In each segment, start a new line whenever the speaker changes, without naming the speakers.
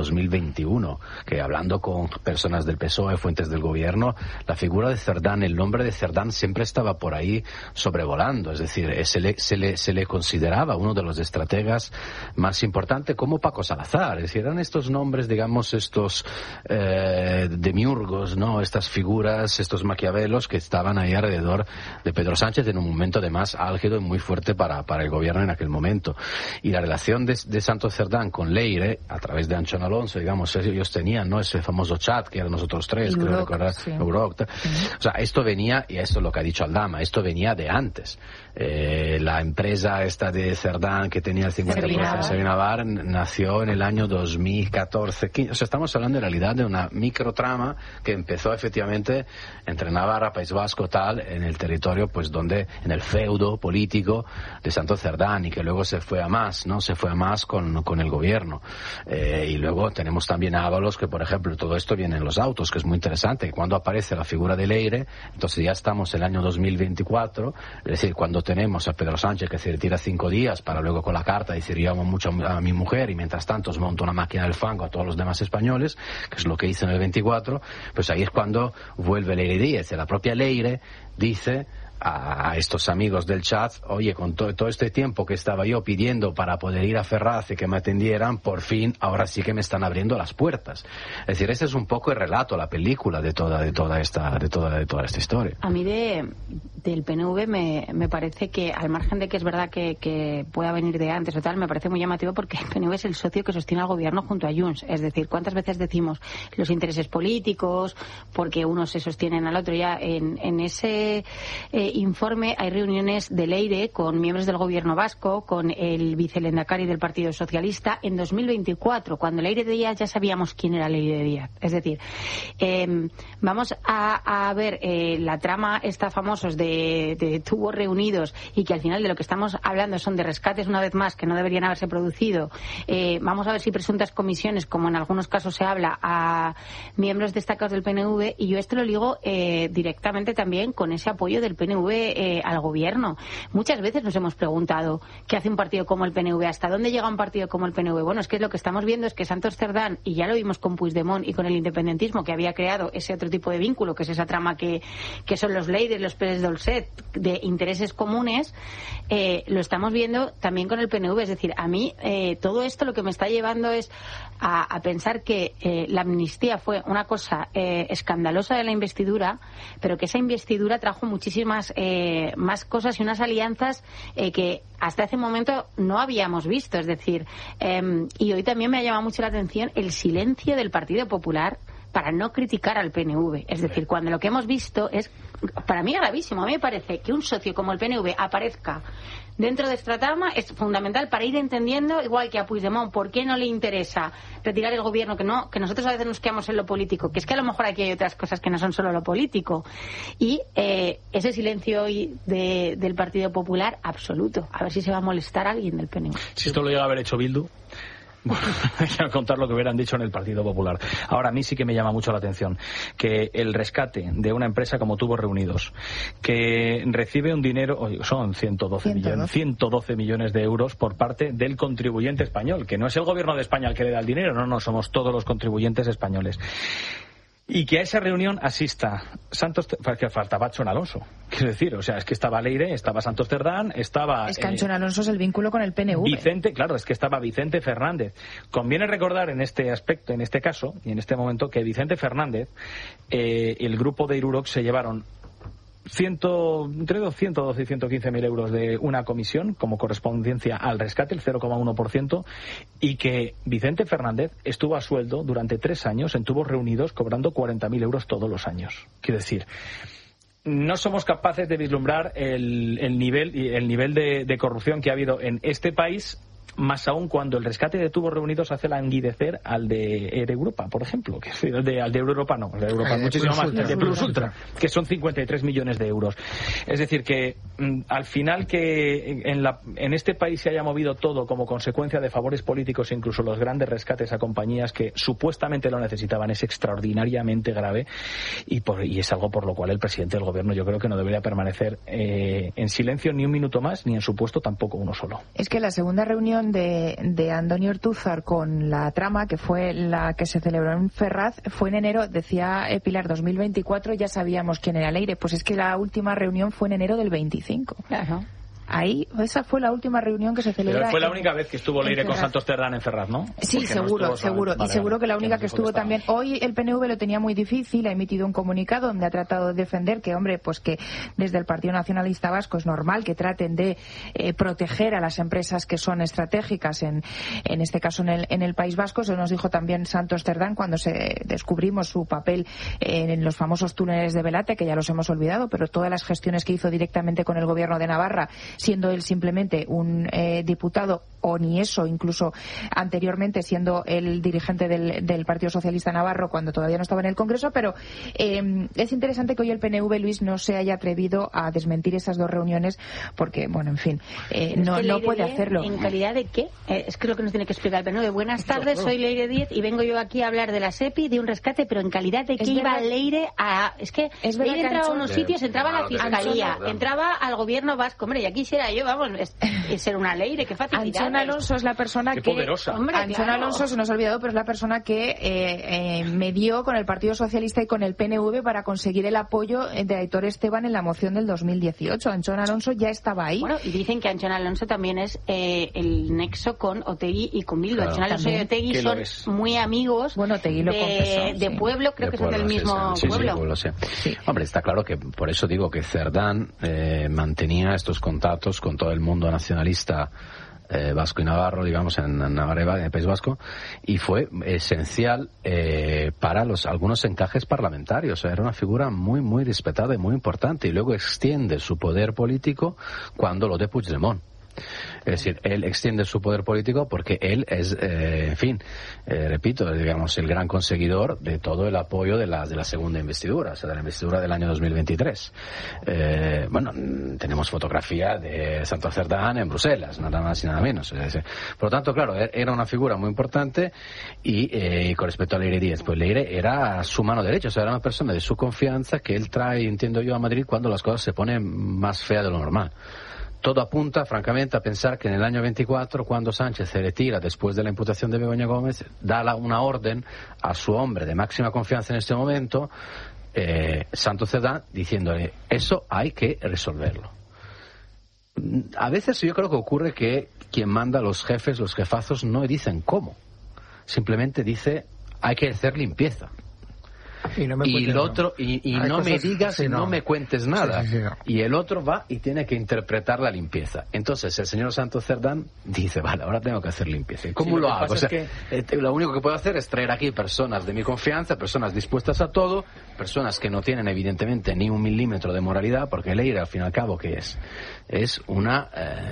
2021, que hablando con personas del PSOE, fuentes del gobierno, la figura de Cerdán, el nombre de Cerdán siempre estaba por ahí sobrevolando, es decir, se le consideraba uno de los estrategas más importantes, como Paco Salazar, es decir, eran estos nombres, digamos, estos demiurgos, ¿no? Estas figuras, estos maquiavelos que estaban ahí alrededor de Pedro Sánchez en un momento además álgido y muy fuerte para el gobierno en aquel momento. Y la relación de Santos Cerdán con Leire, a través de Anchón Alonso, digamos, ellos tenían, ¿no?, ese famoso chat que eran nosotros tres, creo recordar, sí. O sea, esto venía, y esto es lo que ha dicho Aldama, esto venía de antes. La empresa esta de Cerdán que tenía el 50%, Servinavar, nació en el año 2014-15. O sea, estamos hablando en realidad de una microtrama que empezó efectivamente entre Navarra, País Vasco, tal, en el territorio, pues donde, en el feudo político de Santos Cerdán, y que luego se fue a más, ¿no? Se fue a más con el gobierno. Y luego tenemos también a Ábalos, que por ejemplo todo esto viene en los autos, que es muy interesante. Cuando aparece la figura de Leire, entonces ya estamos en el año 2024, es decir, cuando tenemos a Pedro Sánchez que se retira 5 días para luego con la carta decir yo amo mucho a mi mujer y mientras tanto os monto una máquina del fango a todos los demás españoles, que es lo que hizo en el 24, pues ahí es cuando vuelve Leire Díez. La propia Leire dice a estos amigos del chat, oye, con todo este tiempo que estaba yo pidiendo para poder ir a Ferraz y que me atendieran, por fin, ahora sí que me están abriendo las puertas. Es decir, ese es un poco el relato, la película de toda esta historia.
A mí del PNV me parece que, al margen de que es verdad que pueda venir de antes o tal, me parece muy llamativo porque el PNV es el socio que sostiene al gobierno junto a Junts. Es decir, ¿cuántas veces decimos los intereses políticos, porque unos se sostienen al otro? Ya en ese informe hay reuniones de Leire con miembros del gobierno vasco, con el vicelehendakari del Partido Socialista en 2024, cuando Leire Díaz ya sabíamos quién era Leire Díaz. Es decir, vamos a ver la trama esta famosos de tubos reunidos y que al final de lo que estamos hablando son de rescates una vez más que no deberían haberse producido. Vamos a ver si presuntas comisiones, como en algunos casos se habla, a miembros destacados del PNV, y yo esto lo ligo directamente también con ese apoyo del PNV al gobierno. Muchas veces nos hemos preguntado qué hace un partido como el PNV, hasta dónde llega un partido como el PNV. Bueno, es que lo que estamos viendo es que Santos Cerdán, y ya lo vimos con Puigdemont y con el independentismo, que había creado ese otro tipo de vínculo, que es esa trama que son los Leires, los Pérez Dolcet, de intereses comunes, lo estamos viendo también con el PNV. Es decir, a mí todo esto lo que me está llevando es a pensar que la amnistía fue una cosa escandalosa de la investidura, pero que esa investidura trajo muchísimas más cosas y unas alianzas que hasta ese momento no habíamos visto. Es decir, y hoy también me ha llamado mucho la atención el silencio del Partido Popular para no criticar al PNV. Es decir, cuando lo que hemos visto es, para mí, gravísimo. A mí me parece que un socio como el PNV aparezca dentro de esta trama es fundamental para ir entendiendo, igual que a Puigdemont, por qué no le interesa retirar el gobierno, que nosotros a veces nos quedamos en lo político, que es que a lo mejor aquí hay otras cosas que no son solo lo político. Y ese silencio hoy del Partido Popular, absoluto. A ver si se va a molestar a alguien del PNV.
Si esto lo llega a haber hecho Bildu, bueno, hay que contar lo que hubieran dicho en el Partido Popular. Ahora, a mí sí que me llama mucho la atención que el rescate de una empresa como Tubos Reunidos, que recibe un dinero, son 112 millones de euros por parte del contribuyente español, que no es el gobierno de España el que le da el dinero, no, somos todos los contribuyentes españoles. Y que a esa reunión asista Santos, que faltaba Anchón Alonso. Quiero decir, o sea, es que estaba Leire, estaba Santos Cerdán, estaba...
Es que Anchón Alonso es el vínculo con el PNV.
Es que estaba Vicente Fernández. Conviene recordar en este aspecto, en este caso, y en este momento, que Vicente Fernández, el grupo de Irurox se llevaron entre 212 y 115.000 euros de una comisión como correspondencia al rescate, el 0,1%, y que Vicente Fernández estuvo a sueldo durante 3 años en Tubos Reunidos cobrando 40.000 euros todos los años. Quiero decir, no somos capaces de vislumbrar el nivel de corrupción que ha habido en este país, más aún cuando el rescate de Tubos Reunidos hace languidecer al de Europa, por ejemplo, que es al de Europa no, el de Europa muchísimo más, el de Plus Ultra, que son 53 millones de euros. Es decir, que al final que en este país se haya movido todo como consecuencia de favores políticos, incluso los grandes rescates a compañías que supuestamente lo necesitaban, es extraordinariamente grave y es algo por lo cual el presidente del gobierno yo creo que no debería permanecer en silencio ni un minuto más, ni en su puesto tampoco uno solo.
Es que la segunda reunión de Andoni Ortúzar con la trama, que fue la que se celebró en Ferraz, fue en enero, decía Pilar, 2024, ya sabíamos quién era Leire. Pues es que la última reunión fue en enero del 25.
Claro.
Ahí, esa fue la última reunión que se celebró.
Pero fue la única vez que estuvo Leire con Santos Cerdán en Ferraz, ¿no?
Sí,
porque
seguro.
Vale,
y seguro que la única que estuvo también. Hoy el PNV lo tenía muy difícil, ha emitido un comunicado donde ha tratado de defender que, hombre, pues que desde el Partido Nacionalista Vasco es normal que traten de proteger a las empresas que son estratégicas, en este caso en el País Vasco. Eso nos dijo también Santos Cerdán cuando descubrimos su papel en los famosos túneles de Velate, que ya los hemos olvidado, pero todas las gestiones que hizo directamente con el gobierno de Navarra, siendo él simplemente un diputado, o ni eso, incluso anteriormente siendo el dirigente del Partido Socialista Navarro cuando todavía no estaba en el Congreso. Pero es interesante que hoy el PNV, Luis, no se haya atrevido a desmentir esas dos reuniones porque, bueno, en fin, no puede hacerlo.
¿En calidad de qué? Es que es lo que nos tiene que explicar el PNV. Buenas tardes, soy Leire Díez y vengo yo aquí a hablar de la SEPI, de un rescate, pero en calidad de qué iba Leire a... Es que Leire entraba a unos sitios, entraba a la Fiscalía, entraba al Gobierno vasco. Hombre, y aquí será yo, vamos, es ser una Leire, qué facilidad.
Anchón Alonso es la persona
qué poderosa.
Hombre,
Anchón Alonso, se nos ha olvidado, pero es la persona que medió con el Partido Socialista y con el PNV para conseguir el apoyo de Aitor Esteban en la moción del 2018. Anchón Alonso ya estaba ahí.
Bueno, y dicen que Anchón Alonso también es el nexo con Otegi y con Bildu.
Claro,
Anchón Alonso y Otegi son muy amigos.
Bueno, Otegi lo confesó,
de pueblo, creo que son del mismo pueblo.
Sí, pueblo, sí. Hombre, está claro que por eso digo que Cerdán mantenía estos contactos con todo el mundo nacionalista vasco y navarro, digamos, en Navarra, en el País Vasco, y fue esencial para algunos encajes parlamentarios. O sea, era una figura muy, muy respetada y muy importante, y luego extiende su poder político cuando lo de Puigdemont. Es decir, él extiende su poder político porque él es, repito, digamos, el gran conseguidor de todo el apoyo de la segunda investidura, o sea, de la investidura del año 2023. Tenemos fotografía de Santos Cerdán en Bruselas, nada más y nada menos. Por lo tanto, claro, era una figura muy importante y con respecto a Leire Díez, pues Leire era su mano derecha, o sea, era una persona de su confianza que él trae, entiendo yo, a Madrid cuando las cosas se ponen más feas de lo normal. Todo apunta, francamente, a pensar que en el año 24, cuando Sánchez se retira después de la imputación de Begoña Gómez, da una orden a su hombre de máxima confianza en este momento, Santos Cerdán, diciéndole, eso hay que resolverlo. A veces yo creo que ocurre que quien manda, los jefes, los jefazos, no dicen cómo. Simplemente dice, hay que hacer limpieza. Y no me digas y no me cuentes nada. Sí. Y el otro va y tiene que interpretar la limpieza. Entonces el señor Santos Cerdán dice, vale, ahora tengo que hacer limpieza. ¿Y cómo lo hago? O sea, lo único que puedo hacer es traer aquí personas de mi confianza, personas dispuestas a todo, personas que no tienen evidentemente ni un milímetro de moralidad, porque Leire, al fin y al cabo, ¿qué es? Es una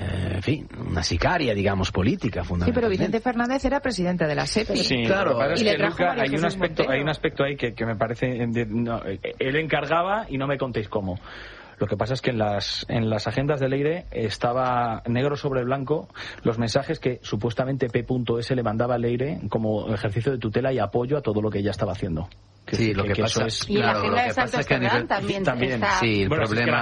sicaria, digamos, política, fundamentalmente.
Sí, pero Vicente Fernández era presidente de la SEPI.
Sí, claro. Y le trajo hay un aspecto ahí que me parece... él encargaba y no me contéis cómo. Lo que pasa es que en las agendas de Leire estaba negro sobre blanco los mensajes que supuestamente P.S. le mandaba a Leire como ejercicio de tutela y apoyo a todo lo lo que ella estaba haciendo.
Sí, lo que pasa es...
Y la agenda de Santos Cerdán también está...
Sí, el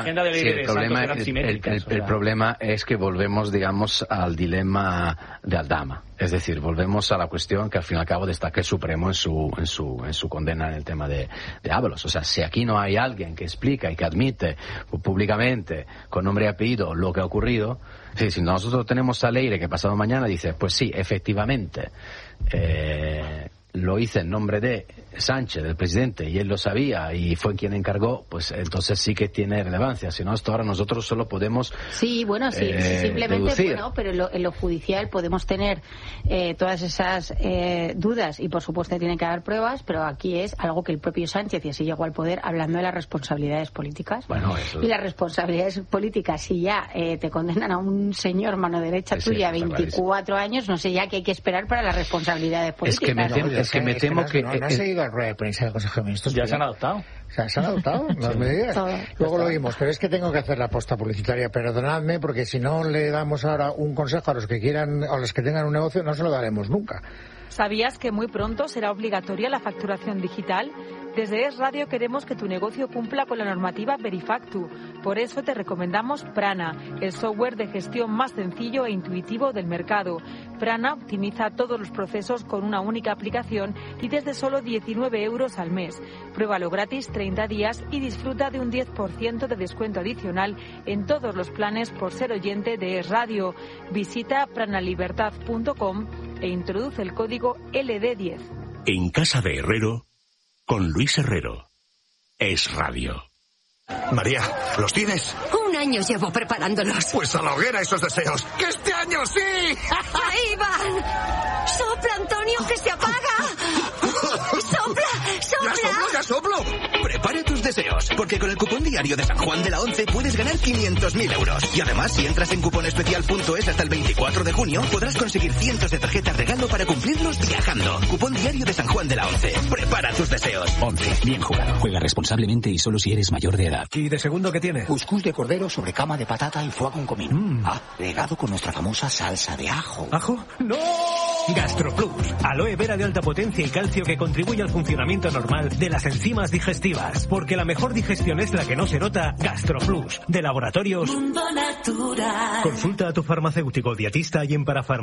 problema es que volvemos, digamos, al dilema de Aldama. Es decir, volvemos a la cuestión que al fin y al cabo destaca el Supremo en su condena en el tema de Ábalos. O sea, si aquí no hay alguien que explica y que admite públicamente, con nombre y apellido, lo que ha ocurrido, si nosotros tenemos a Leire que pasado mañana dice, pues sí, efectivamente, lo hice en nombre de Sánchez, del presidente, y él lo sabía y fue quien encargó, pues entonces sí que tiene relevancia. Si no, esto ahora nosotros solo podemos
simplemente,
deducir.
Pero en lo judicial podemos tener todas esas dudas y por supuesto tiene que haber pruebas, pero aquí es algo que el propio Sánchez, y así llegó al poder, hablando de las responsabilidades políticas. Y las responsabilidades políticas, si ya te condenan a un señor mano derecha tuya 24 años, no sé ya qué hay que esperar para las responsabilidades políticas.
Es que me temo que...
No ha seguido la rueda de prensa del Consejo de Ministros.
Ya se han adoptado.
¿Se han adoptado las medidas? Luego lo vimos, pero es que tengo que hacer la aposta publicitaria. Perdonadme, porque si no le damos ahora un consejo a los que quieran, a los que tengan un negocio, no se lo daremos nunca.
¿Sabías que muy pronto será obligatoria la facturación digital? Desde Es Radio queremos que tu negocio cumpla con la normativa Verifactu. Por eso te recomendamos Prana, el software de gestión más sencillo e intuitivo del mercado. Prana optimiza todos los procesos con una única aplicación y desde solo 19 euros al mes. Pruébalo gratis 30 días y disfruta de un 10% de descuento adicional en todos los planes por ser oyente de Es Radio. Visita pranalibertad.com e introduce el código LD10.
En Casa de Herrero, con Luis Herrero. Es Radio.
María, ¿los tienes?
Un año llevo preparándolos.
Pues a la hoguera esos deseos. ¡Que este año sí!
¡Ahí van! ¡Sopla, Antonio, que se apaga! ¡Sopla, sopla!
¡Ya soplo! Prepare tus deseos, porque con el cupón diario de San Juan de la Once puedes ganar 500.000 euros. Y además, si entras en cuponespecial.es hasta el 24 de junio, podrás conseguir cientos de tarjetas regalo para cumplirlos viajando. Cupón diario de San Juan de la Once. Prepara tus deseos.
Once, bien jugado. Juega responsablemente y solo si eres mayor de edad.
¿Y de segundo qué tiene?
Cuscús de cordero sobre cama de patata y foie con comino. Regado con nuestra famosa salsa de ajo.
¿Ajo? ¡No! GastroPlus, aloe vera de alta potencia y calcio que contribuye al funcionamiento normal de las enzimas digestivas. Porque la mejor digestión es la que no se nota. GastroPlus, de Laboratorios
Mundo Natural.
Consulta a tu farmacéutico dietista y en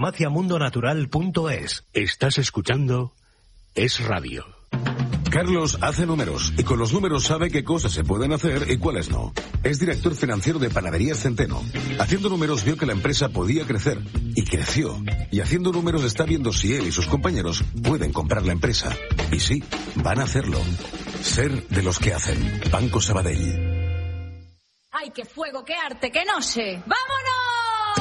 parafarmaciamundonatural.es.
Estás escuchando Es Radio.
Carlos hace números y con los números sabe qué cosas se pueden hacer y cuáles no. Es director financiero de Panaderías Centeno. Haciendo números vio que la empresa podía crecer y creció. Y haciendo números está viendo si él y sus compañeros pueden comprar la empresa. Y sí, van a hacerlo. Ser de los que hacen. Banco Sabadell.
¡Ay, qué fuego, qué arte, qué no sé! ¡Vámonos!